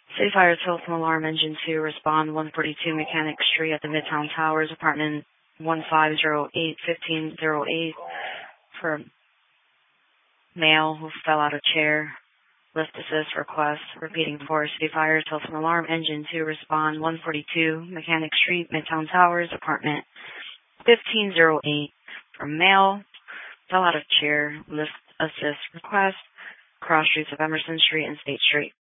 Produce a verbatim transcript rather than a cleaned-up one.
City Fire telephone alarm engine two, respond one forty-two Mechanic Street at the Midtown Towers, apartment one five zero eight fifteen zero eight for a male who fell out of chair. Lift assist request. Repeating for City Fire telephone alarm engine two, respond one forty-two Mechanic Street, Midtown Towers, apartment fifteen oh eight for male fell out of chair. Lift assist request. Cross streets of Emerson Street and State Street.